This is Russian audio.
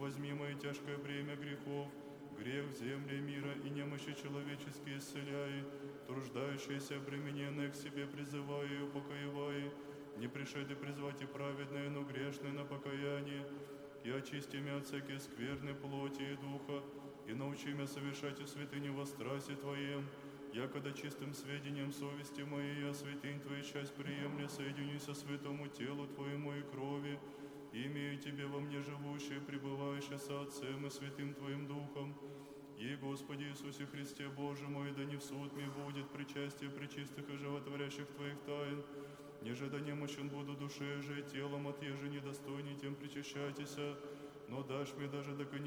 возьми мое тяжкое бремя грехов, грех в земле мира и немощи человеческие исцеляй, труждающиеся обремененные к себе призывая и упокоивай, не пришед и призвать и праведное, но грешное на покаяние, и очисти меня от всякой скверной плоти и духа, и научи меня совершать и святыню во страсти Твоем, якогда чистым сведением совести моей, а святынь Твоей часть приемля, соединюсь со святому телу Твоему и крови, и имею Тебе во мне живущее, пребывающее со Отцем и Святым Твоим Духом, и, Господи Иисусе Христе, Боже мой, да не в суд мне будет причастие пречистых и животворящих Твоих тайн, неже да немощен буду душе же и телом, отъеже недостойней, тем причащайтеся, но дашь мне даже до конец